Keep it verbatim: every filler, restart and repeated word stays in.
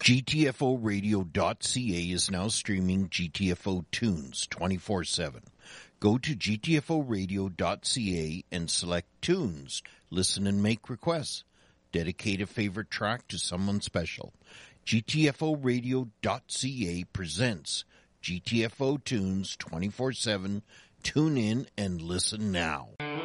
G T F O radio dot C A is now streaming G T F O tunes twenty-four seven. Go to G T F O radio dot C A and select tunes. Listen and make requests. Dedicate a favorite track to someone special. G T F O radio dot C A presents G T F O tunes twenty-four seven. Tune in and listen now.